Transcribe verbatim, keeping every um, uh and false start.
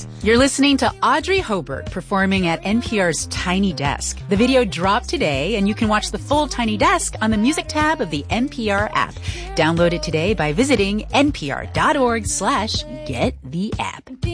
Yes, you're listening to Audrey Hobart performing at N P R's Tiny Desk. The video dropped today, and you can watch the full Tiny Desk on the music tab of the N P R app. Download it today by visiting npr.org slash get the app.